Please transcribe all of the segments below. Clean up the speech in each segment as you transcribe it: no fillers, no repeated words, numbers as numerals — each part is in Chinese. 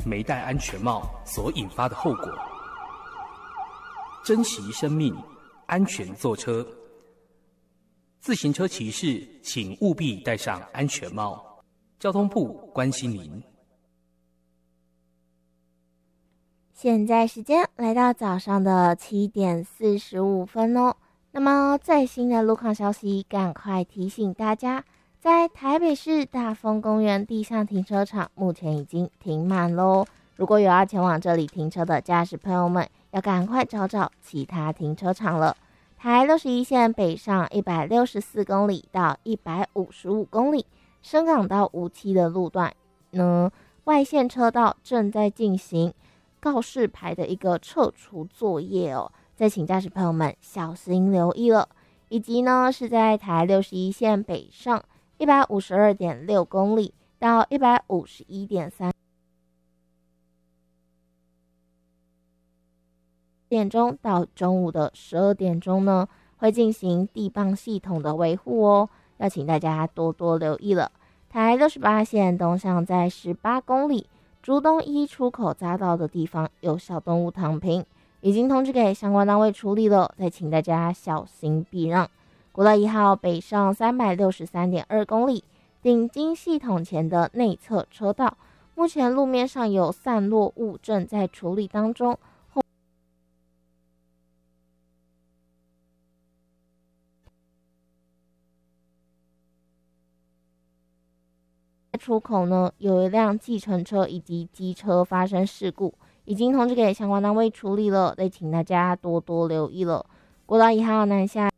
没戴安全帽所引发的后果。珍惜生命，安全坐车。自行车骑士请务必戴上安全帽。交通部关心您。 现在时间来到早上的7点45分哦。那么最新的路况消息，赶快提醒大家，在台北市大丰公园地上停车场目前已经停满喽。如果有要前往这里停车的驾驶朋友们，要赶快找找其他停车场了。台61线北上164公里到155公里，深港到无期的路段呢，外线车道正在进行告示牌的一个撤除作业哦，再请驾驶朋友们小心留意了。以及呢是在台61线北上152.6公里到151.3点钟到中午的12点钟呢，会进行地磅系统的维护哦，要请大家多多留意了。台68线东向在18公里竹东一出口匝道的地方有小动物躺平，已经通知给相关单位处理了，再请大家小心避让。国道1号北上363.2公里，顶金系统前的内侧车道，目前路面上有散落物正在处理当中。出口呢有一辆计程车以及机车发生事故，已经通知给相关单位处理了，再请大家多多留意了。国道1号南下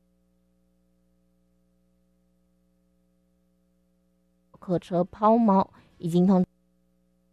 客车抛锚，已经通知